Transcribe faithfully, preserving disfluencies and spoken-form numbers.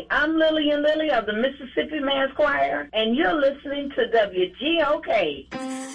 Hi, I'm Lillian Lilly of the Mississippi Mass Choir, and you're listening to W G O K.